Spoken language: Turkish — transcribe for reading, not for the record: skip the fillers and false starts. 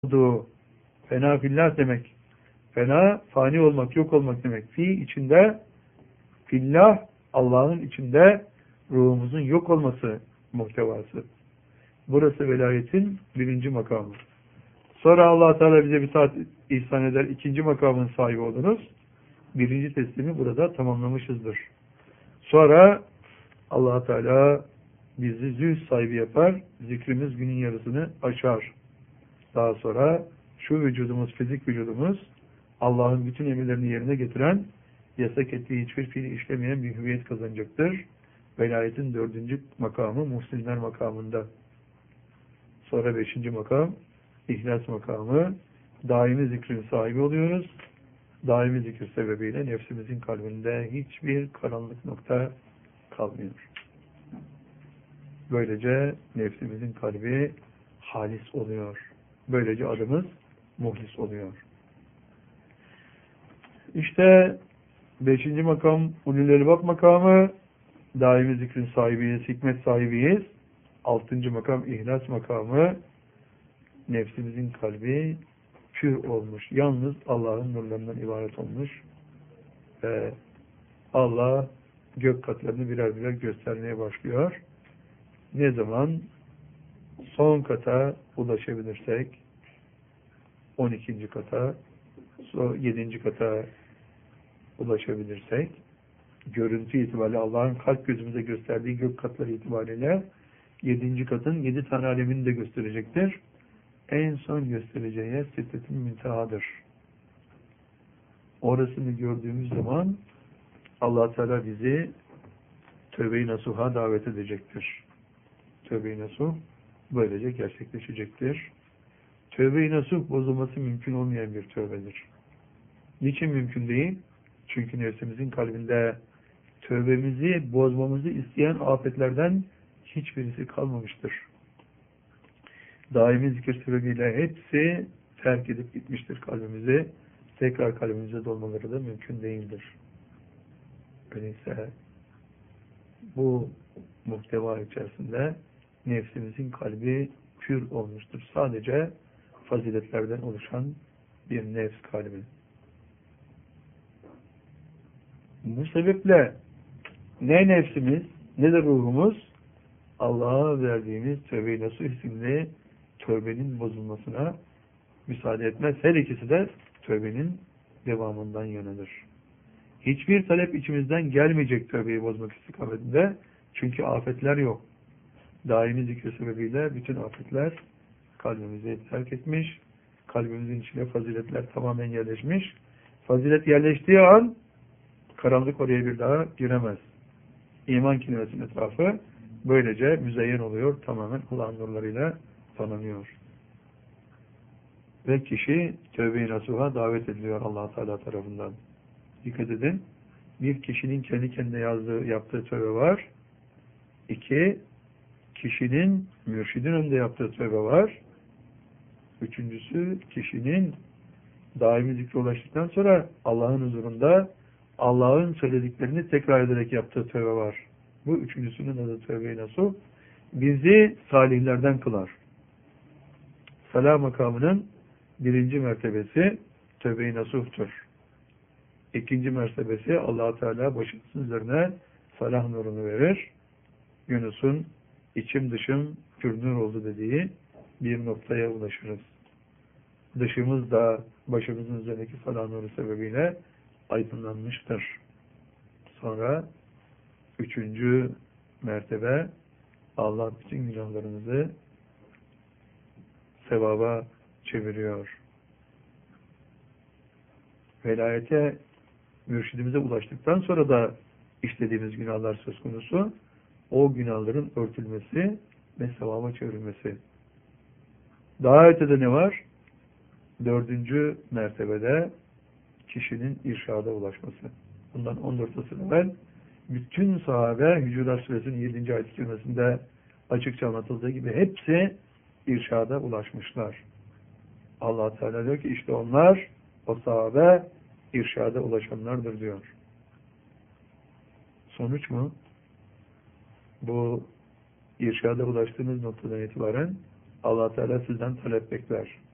olduğu fena fillah demek. Fena, fani olmak, yok olmak demek. Fi içinde, fillah, Allah'ın içinde ruhumuzun yok olması muhtevası. Burası velayetin birinci makamı. Sonra Allah Teala bize bir saat ihsan eder. İkinci makamın sahibi olunuz. Birinci teslimi burada tamamlamışızdır. Sonra Allah Teala bizi zühd sahibi yapar. Zikrimiz günün yarısını aşar. Daha sonra şu vücudumuz, fizik vücudumuz Allah'ın bütün emirlerini yerine getiren, yasak ettiği hiçbir fiili işlemeyen bir hüviyet kazanacaktır. Velayetin dördüncü makamı muhsinler makamında. Sonra beşinci makam ihlas makamı. Daimi zikrin sahibi oluyoruz. Daimi zikir sebebiyle nefsimizin kalbinde hiçbir karanlık nokta kalmıyor. Böylece nefsimizin kalbi halis oluyor. Böylece adımız muhlis oluyor. İşte beşinci makam ulul elbab makamı. Daimi zikrin sahibiyiz, hikmet sahibiyiz. Altıncı makam ihlas makamı. Nefsimizin kalbi pür olmuş. Yalnız Allah'ın nurlarından ibaret olmuş. Ve Allah gök katlarını birer birer göstermeye başlıyor. Ne zaman son kata ulaşabilirsek 12. kata 7. kata ulaşabilirsek görüntü itibariyle Allah'ın kalp gözümüze gösterdiği gök katları itibariyle 7. katın 7 tane alemini de gösterecektir. En son göstereceği yer Sidret-i Müntehadır. Orasını gördüğümüz zaman Allah Teala bizi tövbe-i nasuha davet edecektir. Tövbe-i nasuh böylece gerçekleşecektir. Tövbe-i nasuh bozulması mümkün olmayan bir tövbedir. Niçin mümkün değil? Çünkü nefsimizin kalbinde tövbemizi bozmamızı isteyen afetlerden hiçbirisi kalmamıştır. Daimi zikir sebebiyle hepsi terk edip gitmiştir kalbimizi. Tekrar kalbimize dolmaları da mümkün değildir. Öyleyse bu muhteva içerisinde nefsimizin kalbi pür olmuştur. Sadece faziletlerden oluşan bir nefs kalbi. Bu sebeple ne nefsimiz ne de ruhumuz Allah'a verdiğimiz tövbe-i nasuh isimli tövbenin bozulmasına müsaade etmez. Her ikisi de tövbenin devamından yanadır. Hiçbir talep içimizden gelmeyecek tövbeyi bozmak istikametinde. Çünkü afetler yok. Daimi zikir sebebiyle bütün afetler kalbimizi terk etmiş. Kalbimizin içine faziletler tamamen yerleşmiş. Fazilet yerleştiği an karanlık oraya bir daha giremez. İman kelimesinin etrafı böylece müzeyyen oluyor. Tamamen Allah'ın nurlarıyla tanınıyor. Ve kişi tövbe-i nasuha davet ediliyor Allah Teala tarafından. Dikkat edin. Bir kişinin kendi kendine yaptığı tövbe var. 2. Kişinin mürşidin önünde yaptığı tövbe var. 3.'sü kişinin daimi zikre ulaştıktan sonra Allah'ın huzurunda Allah'ın söylediklerini tekrar ederek yaptığı tövbe var. Bu üçüncüsünün adı tövbe-i nasuh. Bizi salihlerden kılar. Salah makamının birinci mertebesi tövbe-i nasuhtur. İkinci mertebesi Allah Teala başımızın üzerine salah nurunu verir. Yunus'un içim dışım pür nur oldu dediği bir noktaya ulaşırız. Dışımız da başımızın üzerindeki salah nuru sebebiyle aydınlanmıştır. Sonra üçüncü mertebe Allah bütün günahlarımızı sevaba çeviriyor. Velayete mürşidimize ulaştıktan sonra da işlediğimiz günahlar söz konusu. O günahların örtülmesi ve sevaba çevrilmesi. Daha ötede ne var? 4. mertebede kişinin irşada ulaşması. Bundan 14 asır evvel bütün sahabe Hücurat Suresinin 7. ayet-i kerimesinde açıkça anlatıldığı gibi hepsi irşada ulaşmışlar. Allah Teala diyor ki işte onlar o sahabe irşada ulaşanlardır diyor. Sonuç mu? Bu irşada ulaştığınız noktadan itibaren Allah Teala sizden talep bekler.